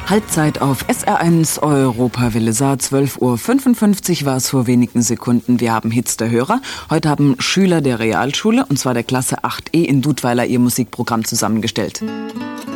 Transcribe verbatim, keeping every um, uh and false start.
Halbzeit auf S R eins Europawelle Saar, zwölf Uhr fünfundfünfzig war es vor wenigen Sekunden. Wir haben Hits der Hörer. Heute haben Schüler der Realschule, und zwar der Klasse acht E in Dudweiler, ihr Musikprogramm zusammengestellt.